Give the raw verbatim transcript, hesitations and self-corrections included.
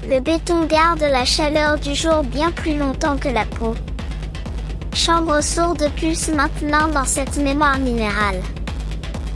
Le béton garde la chaleur du jour bien plus longtemps que la peau. Chambre sourde pulse maintenant dans cette mémoire minérale.